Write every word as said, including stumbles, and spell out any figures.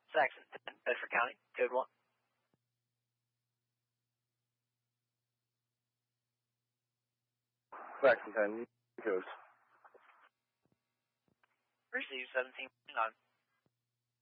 Saxon ten, Bedford County, code one. Saxon ten, code. Receive seventeen nine.